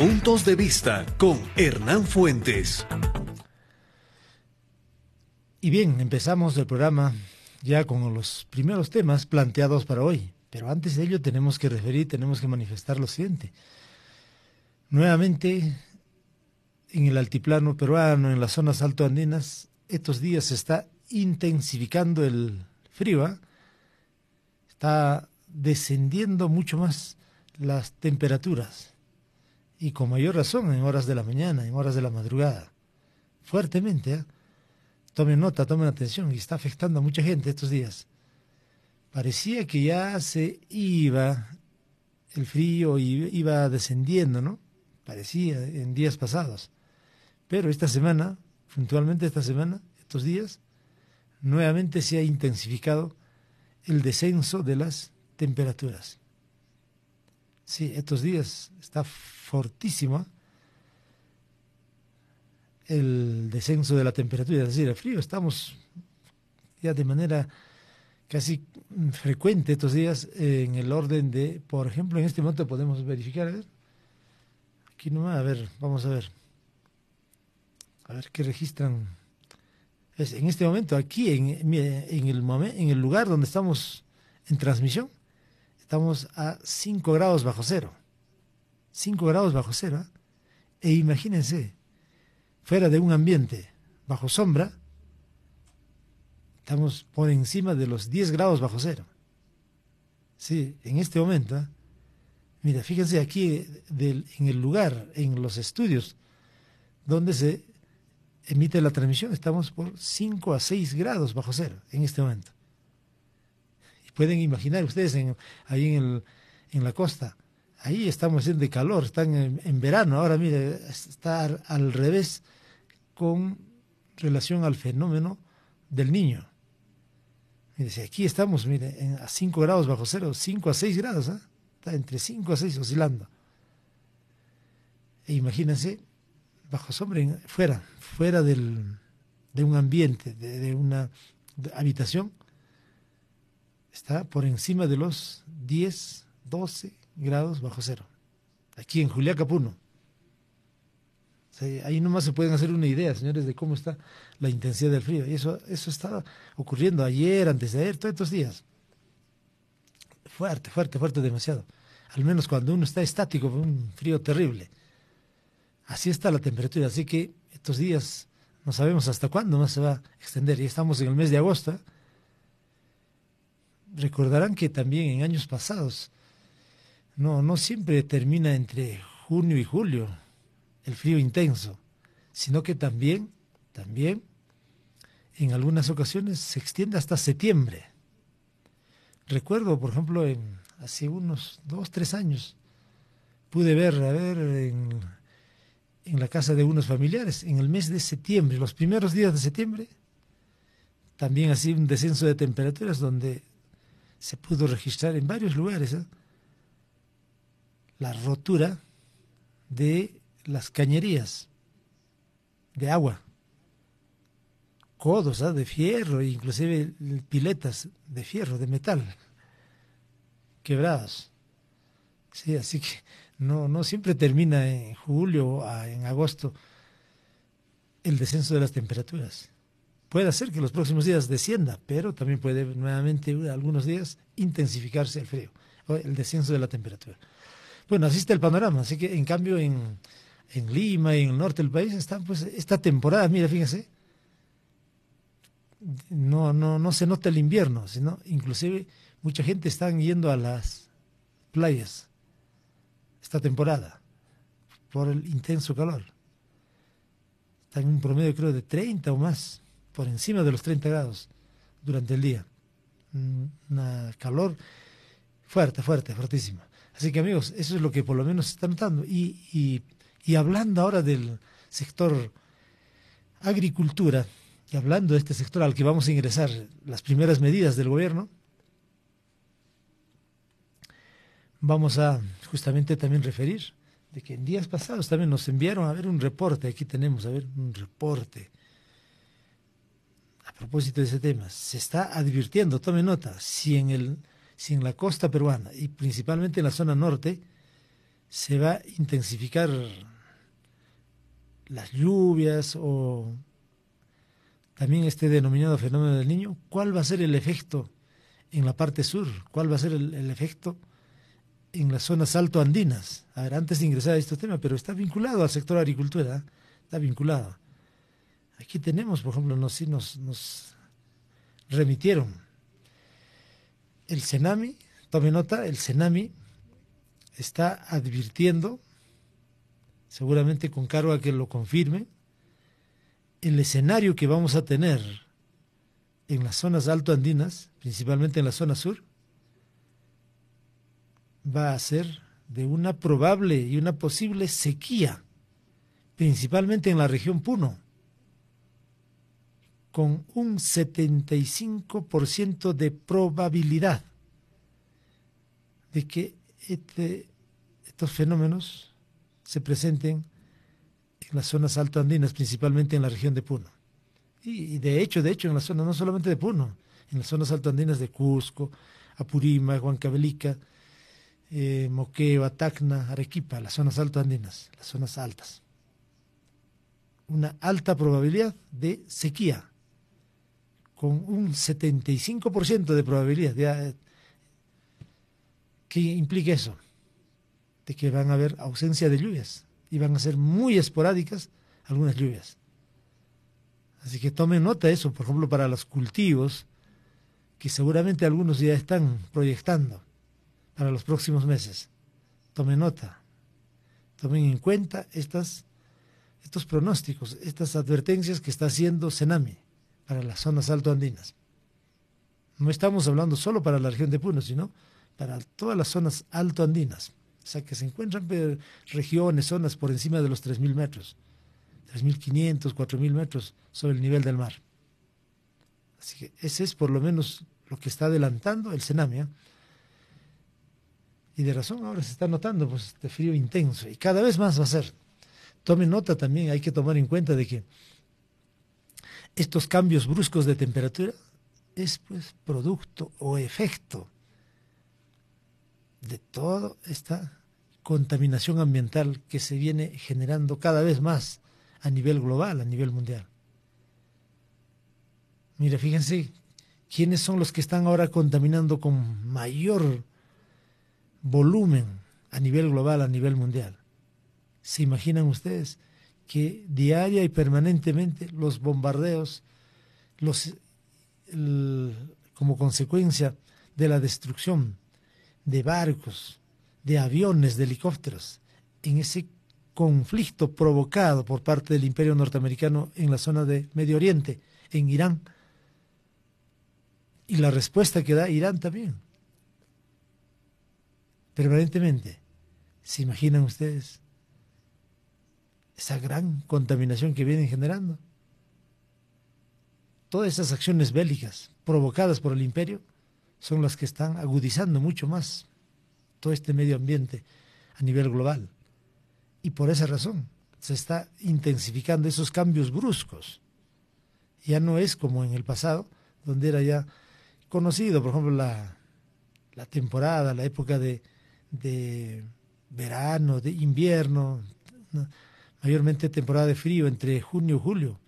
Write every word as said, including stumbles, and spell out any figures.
Puntos de Vista con Hernán Fuentes. Y bien, empezamos el programa ya con los primeros temas planteados para hoy. Pero antes de ello tenemos que referir, tenemos que manifestar lo siguiente. Nuevamente, en el altiplano peruano, en las zonas altoandinas, estos días se está intensificando el frío, ¿eh? Está descendiendo mucho más las temperaturas y con mayor razón en horas de la mañana, en horas de la madrugada, fuertemente. ¿eh? Tomen nota, tomen atención, y está afectando a mucha gente estos días. Parecía que ya se iba el frío y iba descendiendo, ¿no? Parecía en días pasados. Pero esta semana, puntualmente esta semana, estos días, nuevamente se ha intensificado el descenso de las temperaturas. Sí, estos días está fortísimo el descenso de la temperatura, es decir, el frío. Estamos ya de manera casi frecuente estos días en el orden de, por ejemplo, en este momento podemos verificar, a ver, aquí nomás, a ver, vamos a ver, a ver qué registran. Es, en este momento, aquí, en, en, el momen, en el lugar donde estamos en transmisión, estamos a cinco grados bajo cero. cinco grados bajo cero. ¿eh? E imagínense, fuera de un ambiente bajo sombra, estamos por encima de los diez grados bajo cero. Sí, en este momento. ¿eh? Mira, fíjense aquí del, en el lugar, en los estudios donde se emite la transmisión, estamos por cinco a seis grados bajo cero en este momento. Y pueden imaginar ustedes en, ahí en, el, en la costa, ahí estamos de calor, están en, en verano. Ahora mire, está al, al revés con relación al fenómeno del Niño. Mire, si aquí estamos, mire, en, a cinco grados bajo cero, cinco a seis grados, ¿eh? Está entre cinco a seis oscilando. E imagínense, bajo sombra, en, fuera, fuera del, de un ambiente, de, de una de habitación, está por encima de los diez, doce grados bajo cero. Aquí en Juliaca, Puno. O sea, ahí nomás se pueden hacer una idea, señores, de cómo está la intensidad del frío. Y eso, eso está ocurriendo ayer, antes de ayer, todos estos días. Fuerte, fuerte, fuerte, demasiado. Al menos cuando uno está estático, un frío terrible. Así está la temperatura, así que estos días no sabemos hasta cuándo más se va a extender. Y estamos en el mes de agosto. Recordarán que también en años pasados, no, no siempre termina entre junio y julio el frío intenso, sino que también, también en algunas ocasiones se extiende hasta septiembre. Recuerdo, por ejemplo, en, hace unos dos, tres años, pude ver, a ver, en, en la casa de unos familiares, en el mes de septiembre, los primeros días de septiembre, también así un descenso de temperaturas donde se pudo registrar en varios lugares ¿eh? la rotura de las cañerías de agua, codos ¿eh? de fierro, inclusive piletas de fierro, de metal, quebradas. Sí, así que no, no siempre termina en julio o en agosto el descenso de las temperaturas. Puede ser que los próximos días descienda, pero también puede nuevamente algunos días intensificarse el frío, o el descenso de la temperatura. Bueno, así está el panorama, así que en cambio en, en Lima y en el norte del país está pues esta temporada, mira, fíjense, no, no, no se nota el invierno, sino inclusive mucha gente está yendo a las playas esta temporada por el intenso calor. Está en un promedio creo de treinta o más, por encima de los treinta grados durante el día. Una calor fuerte, fuerte, fuertísima. Así que amigos, eso es lo que por lo menos se está notando. Y, y, y hablando ahora del sector agricultura, y hablando de este sector al que vamos a ingresar las primeras medidas del gobierno, vamos a justamente también referir de que en días pasados también nos enviaron a ver un reporte, aquí tenemos a ver un reporte. A propósito de ese tema, se está advirtiendo, tome nota, si en, el, si en la costa peruana y principalmente en la zona norte se va a intensificar las lluvias o también este denominado fenómeno del Niño, ¿cuál va a ser el efecto en la parte sur? ¿Cuál va a ser el, el efecto en las zonas altoandinas? A ver, antes de ingresar a este tema, pero está vinculado al sector agricultura, ¿eh? Está vinculado. Aquí tenemos, por ejemplo, nos, nos, nos remitieron el CENAMI, tome nota, el CENAMI está advirtiendo, seguramente con cargo a que lo confirme, el escenario que vamos a tener en las zonas altoandinas, principalmente en la zona sur, va a ser de una probable y una posible sequía, principalmente en la región Puno, con un setenta y cinco por ciento de probabilidad de que este, estos fenómenos se presenten en las zonas altoandinas, principalmente en la región de Puno. Y, y de hecho, de hecho, en la zona no solamente de Puno, en las zonas altoandinas de Cusco, Apurímac, Huancavelica, eh, Moquegua, Tacna, Arequipa, las zonas altoandinas, las zonas altas. Una alta probabilidad de sequía, con un setenta y cinco por ciento de probabilidad. De, ¿qué implica eso? De que van a haber ausencia de lluvias y van a ser muy esporádicas algunas lluvias. Así que tomen nota de eso, por ejemplo, para los cultivos, que seguramente algunos ya están proyectando para los próximos meses. Tomen nota, tomen en cuenta estas, estos pronósticos, estas advertencias que está haciendo CENAMI para las zonas altoandinas. No estamos hablando solo para la región de Puno, sino para todas las zonas altoandinas. O sea, que se encuentran regiones, zonas por encima de los tres mil metros, tres mil quinientos, cuatro mil metros sobre el nivel del mar. Así que ese es por lo menos lo que está adelantando el CENAMI, ¿eh? Y de razón ahora se está notando pues este frío intenso y cada vez más va a ser. Tomen nota también, hay que tomar en cuenta de que estos cambios bruscos de temperatura es pues producto o efecto de toda esta contaminación ambiental que se viene generando cada vez más a nivel global, a nivel mundial. Mira, fíjense, ¿quiénes son los que están ahora contaminando con mayor volumen a nivel global, a nivel mundial? ¿Se imaginan ustedes que diaria y permanentemente los bombardeos, los, el, como consecuencia de la destrucción de barcos, de aviones, de helicópteros, en ese conflicto provocado por parte del Imperio norteamericano en la zona de Medio Oriente, en Irán, y la respuesta que da Irán también, permanentemente? ¿Se imaginan ustedes esa gran contaminación que vienen generando? Todas esas acciones bélicas provocadas por el imperio son las que están agudizando mucho más todo este medio ambiente a nivel global. Y por esa razón se está intensificando esos cambios bruscos. Ya no es como en el pasado, donde era ya conocido, por ejemplo, la, la temporada, la época de, de verano, de invierno, ¿no? Mayormente temporada de frío entre junio y julio,